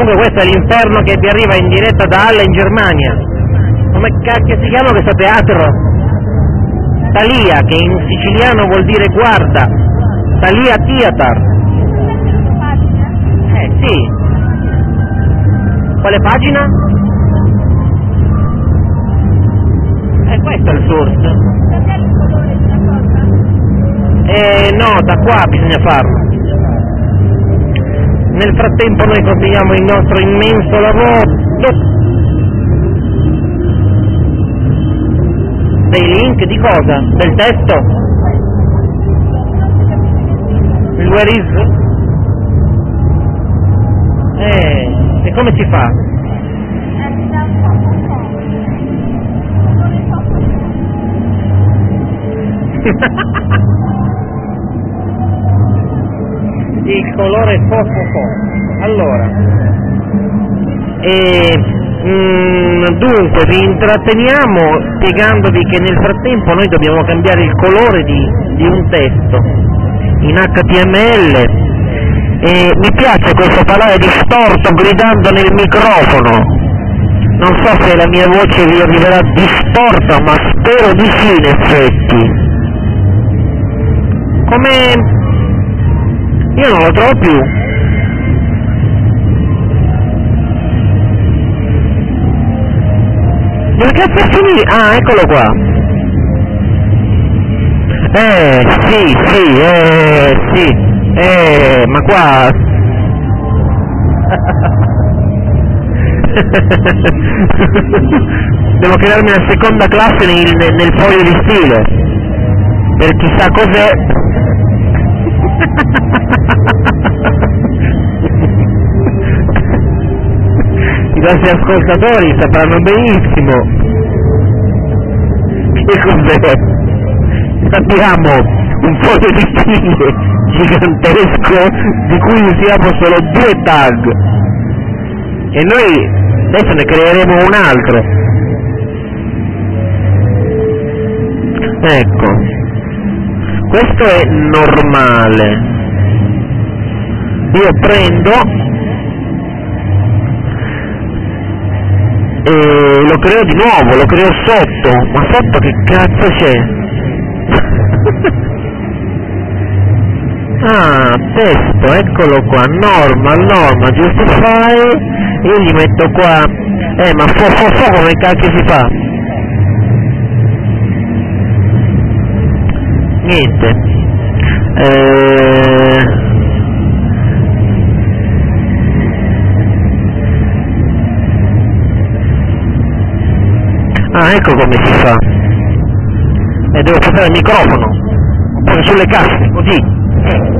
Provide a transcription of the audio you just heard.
Comunque questo è l'inferno che vi arriva in diretta da Halle in Germania. Come cacchio si chiama questo teatro? Thalia, che in siciliano vuol dire guarda. Thalia Theater. Sì. Quale pagina? Questo è il source. No, da qua bisogna farlo. Nel frattempo noi continuiamo il nostro immenso lavoro. Dei link di cosa? Del testo? Il where is? E come si fa? Il colore fofo. Allora, dunque vi intratteniamo spiegandovi che nel frattempo noi dobbiamo cambiare il colore di un testo in HTML e mi piace questo parlare distorto gridando nel microfono. Non so se la mia voce vi arriverà distorta, ma spero di sì in effetti. Come... io non lo trovo più. Dove cazzo è finito? Ah, eccolo qua. Sì, ma qua... Devo crearmi una seconda classe nel foglio di stile, per chissà cos'è. I nostri ascoltatori sapranno benissimo che cos'è. Sappiamo un foglio di stile gigantesco di cui usiamo solo 2 tag e noi adesso ne creeremo un altro. Ecco, questo è normale. Io prendo e lo creo di nuovo, lo creo sotto. Ma sotto che cazzo c'è? Ah, testo, eccolo qua, normal, justify, io gli metto qua, ma come cacchio si fa? Niente, ecco come si fa, e devo passare il microfono, oppure sulle casse, così.